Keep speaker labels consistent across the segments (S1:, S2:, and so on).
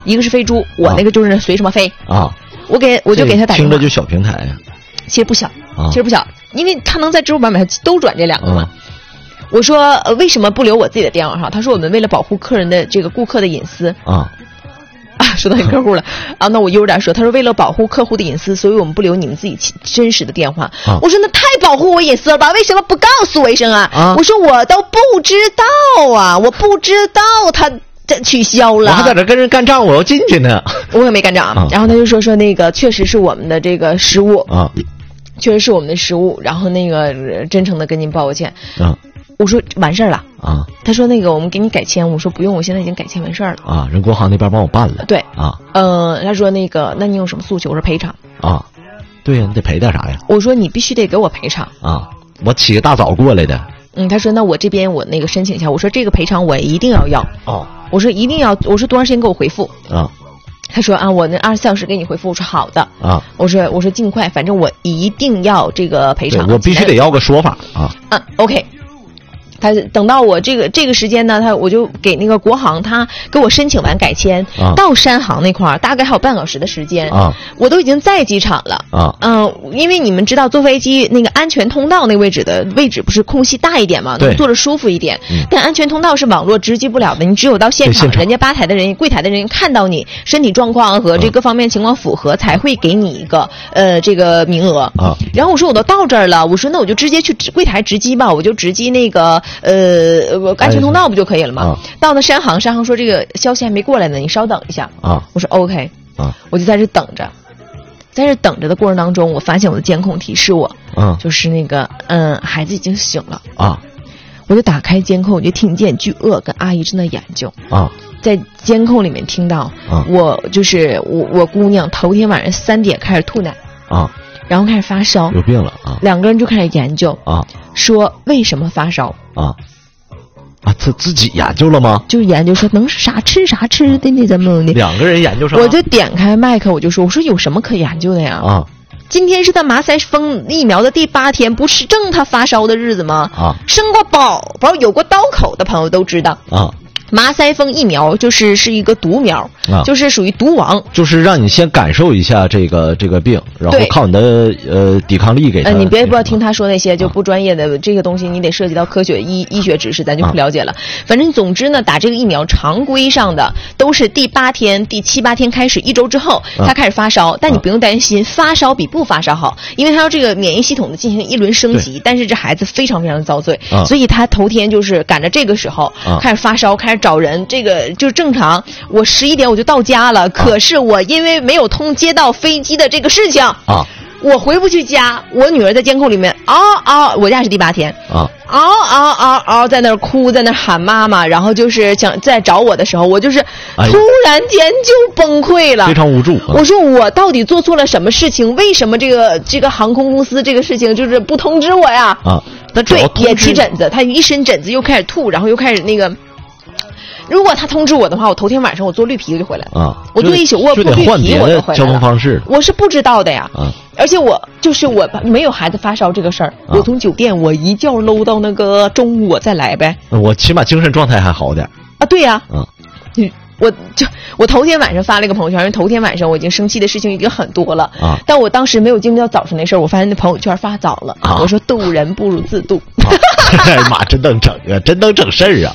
S1: 一个是飞猪，我那个就是随什么飞
S2: 啊。
S1: 我就给他打电话，
S2: 听着就小平台呀。
S1: 其实不小，因为他能在支付宝买都转这2个嘛。我说为什么不留我自己的电话号？他说我们为了保护客人的这个顾客的隐私说到你客户了那我悠着点说，他说为了保护客户的隐私，所以我们不留你们自己真实的电话。我说那太保护我隐私了吧？为什么不告诉我一声啊？我说我都不知道啊，我不知道他取消了。
S2: 我还在这跟人干仗，我要进去呢。
S1: 我也没干仗然后他就说那个确实是我们的这个失误确实是我们的失误，然后那个真诚的跟您抱歉我说完事儿了他说那个我们给你改签，我说不用，我现在已经改签完事儿了
S2: 人国航那边帮我办了。
S1: 对他说那个那你有什么诉求？我说赔偿
S2: 对呀，你得赔点啥呀？我
S1: 说你必须得给我赔偿
S2: 我起个大早过来的。
S1: 他说那我这边我那个申请一下，我说这个赔偿我一定要我说一定要，我说多长时间给我回复他说我那24小时给你回复。我说好的我说尽快，反正我一定要这个赔偿，
S2: 我必须得要个说法
S1: OK。他等到我这个时间呢，我就给那个国航他给我申请完改签到山航那块儿大概还有半小时的时间我都已经在机场了因为你们知道坐飞机那个安全通道那位置不是空隙大一点嘛，能坐着舒服一点但安全通道是网络直击不了的，你只有到现场人家吧台的人柜台的人看到你身体状况和这各方面情况符合才会给你一个这个名额然后我说我都到这儿了，我说那我就直接去柜台直击吧，我就直击那个安全通道不就可以了吗到那山航说这个消息还没过来呢，你稍等一下我说 OK我就在这等着，在这等着的过程当中，我发现我的监控提示我就是那个孩子已经醒了我就打开监控，我就听见巨鳄跟阿姨正在研究在监控里面听到我就是我姑娘头天晚上3点开始吐奶然后开始发烧，
S2: 有病了
S1: 2个人就开始研究说为什么发烧
S2: 他自己研究了吗？
S1: 就研究说能啥吃啥吃的那怎么的
S2: ，2个人研究上了。
S1: 我就点开麦克，我说有什么可研究的呀今天是他麻腮风疫苗的第8天，不是正他发烧的日子吗生过宝宝有过刀口的朋友都知道麻腮风疫苗是一个毒苗就是属于毒王，
S2: 就是让你先感受一下这个病，然后靠你的抵抗力给他
S1: 你别不要听他说那些就不专业的这个东西，你得涉及到科学医学知识，咱就不了解了反正总之呢，打这个疫苗常规上的都是第8天第7、8天开始1周之后他开始发烧但你不用担心发烧比不发烧好，因为他要这个免疫系统的进行一轮升级但是这孩子非常非常遭罪所以他头天就是赶着这个时候开始发烧开始找人，这个就是正常我11点我就到家了可是我因为没有接到飞机的这个事情我回不去家，我女儿在监控里面我家是第8天在那儿哭在那儿喊妈妈，然后就是想在找我的时候我就是突然间就崩溃了非
S2: 常无助
S1: 我说我到底做错了什么事情，为什么这个航空公司这个事情就是不通知我呀对，也起疹子，他一身疹子又开始吐，然后又开始那个如果他通知我的话，我头天晚上我坐绿皮就回来了我坐一宿卧铺绿皮我就回来了
S2: 交通方式
S1: 我是不知道的呀而且我没有孩子发烧这个事儿我从酒店我一觉搂到那个中午我再来呗
S2: 我起码精神状态还好点
S1: 对呀我头天晚上发了一个朋友圈，因为头天晚上我已经生气的事情已经很多了但我当时没有经历到早晨那事儿，我发现那朋友圈发早了我说渡人不如自渡
S2: 妈真能整真能整事儿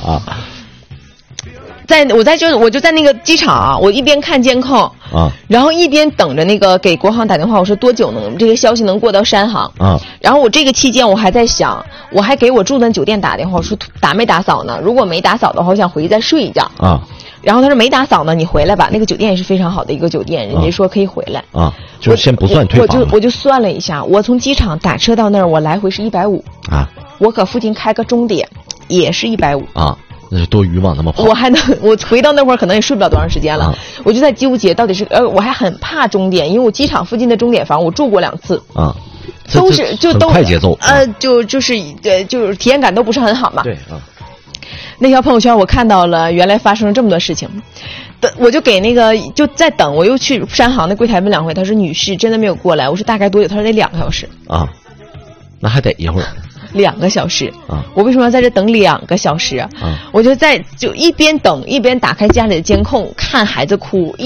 S1: 我就在那个机场我一边看监控然后一边等着那个给国航打电话，我说多久这个消息能过到山航然后我这个期间我还在想，我还给我住的酒店打电话，我说打没打扫呢，如果没打扫的话我想回去再睡一觉然后他说没打扫呢，你回来吧，那个酒店也是非常好的一个酒店人家说可以回来
S2: 就是先不算退房
S1: 我就算了一下，我从机场打车到那儿我来回是150我搁附近开个钟点也是150
S2: 那是多余往那么跑
S1: 我回到那会儿可能也睡不了多长时间了我就在纠结到底是我还很怕钟点，因为我机场附近的钟点房我住过2次都是都
S2: 快节奏
S1: 就是体验感都不是很好嘛
S2: 对
S1: 那条朋友圈我看到了原来发生了这么多事情我就给那个就在等，我又去山航的柜台问2回，他说女士真的没有过来，我说大概多久，他说得2个小时
S2: 那还得一会儿
S1: 2个小时啊！我为什么要在这等2个小时啊？我就一边等一边打开家里的监控，看孩子哭。